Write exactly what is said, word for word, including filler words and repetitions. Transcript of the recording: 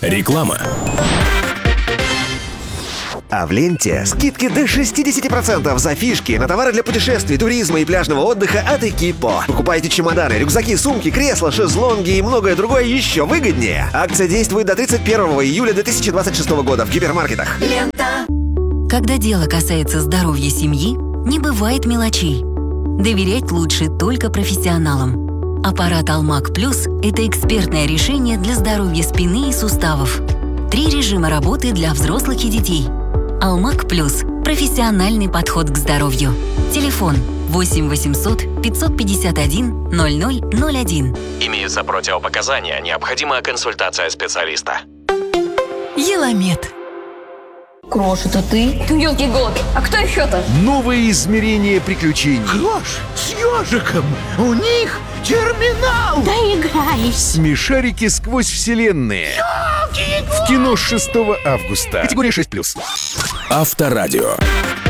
Реклама. А в ленте скидки до шестьдесят процентов за фишки на товары для путешествий, туризма и пляжного отдыха от Экипо. Покупайте чемоданы, рюкзаки, сумки, кресла, шезлонги и многое другое еще выгоднее. Акция действует до тридцать первого июля две тысячи двадцать шестого года в гипермаркетах. Лента. Когда дело касается здоровья семьи, не бывает мелочей. Доверять лучше только профессионалам. Аппарат Алмак Плюс – это экспертное решение для здоровья спины и суставов. Три режима работы для взрослых и детей. Алмак Плюс – профессиональный подход к здоровью. Телефон восемь восемьсот пятьсот пятьдесят один ноль ноль ноль один. Имеются противопоказания. Необходима консультация специалиста. Еламед. Крош, это ты? Ёлки-голки, а кто еще-то? Новые измерения приключений. Крош с ежиком, у них терминал. Доигрались. Смешарики сквозь вселенные. Ёлки-голки. В кино с шестого августа. Категория шесть плюс. Авторадио.